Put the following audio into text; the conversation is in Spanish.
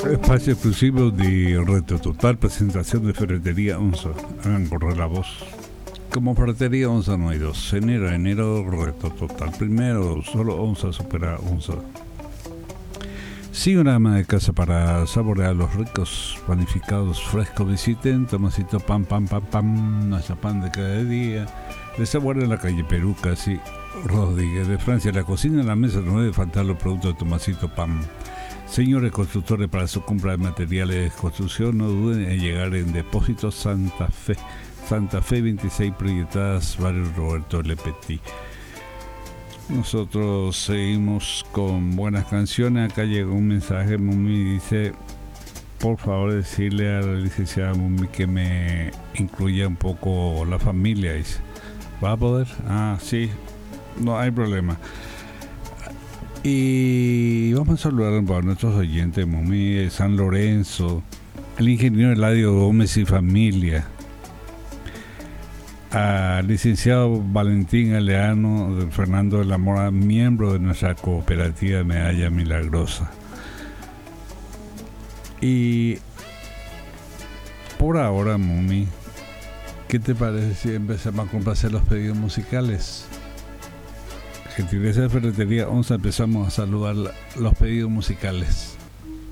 Espacio exclusivo de Reto Total, presentación de Ferretería Onza. Hagan correr la voz. Como Ferretería Onza no hay dos. Enero, Reto Total. Primero, solo Onza supera Onza. Sí, una ama de casa para saborear los ricos panificados frescos. Visiten Tomasito Pan, nuestra pan de cada día. De sabor en la calle Perú, casi Rodríguez de Francia. La cocina en la mesa no debe faltar los productos de Tomasito Pan. Señores constructores, para su compra de materiales de construcción, no duden en llegar en Depósito Santa Fe. Santa Fe 26 Proyectadas, barrio Roberto Le Petit. Nosotros seguimos con buenas canciones. Acá llegó un mensaje, Mumi dice: por favor decirle a la licenciada Mumi que me incluya un poco la familia. Dice, ¿va a poder? Ah, sí, no hay problema. Y vamos a saludar a nuestros oyentes, Mumi de San Lorenzo, el ingeniero Eladio Gómez y familia, al licenciado Valentín Aleano de Fernando de la Mora, miembro de nuestra cooperativa Medalla Milagrosa. Y por ahora, Mumi, ¿qué te parece si empezamos a complacer los pedidos musicales? Gentileza de Ferretería Onza, empezamos a saludar los pedidos musicales.